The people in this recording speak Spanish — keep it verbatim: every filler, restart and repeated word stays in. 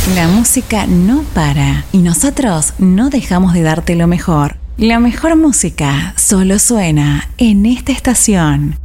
La música no para y nosotros no dejamos de darte lo mejor. La mejor música solo suena en esta estación.